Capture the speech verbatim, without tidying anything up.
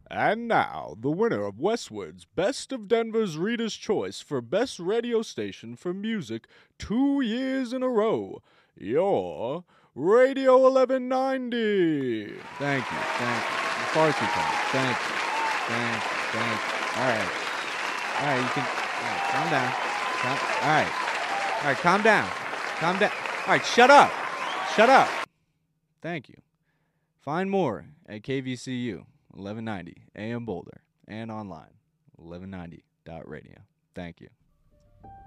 And now, the winner of Westwood's Best of Denver's Reader's Choice for Best Radio Station for Music two years in a row, your Radio eleven ninety. Thank you, thank you. Far too kind. Thank you, thank you, thank you. All right. All right, you can, all right, calm down. Calm, all right. All right, calm down. Calm down. All right, shut up. Shut up. Thank you. Find more at K V C U. eleven ninety A M Boulder and online eleven ninety dot radio. Thank you.